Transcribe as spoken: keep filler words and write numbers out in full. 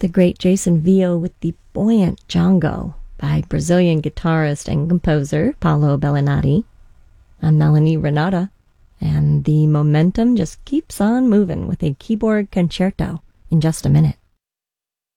the great Jason Vio with the buoyant Django by Brazilian guitarist and composer Paulo Bellinati. I'm Melanie Renata, and the momentum just keeps on moving with a keyboard concerto in just a minute.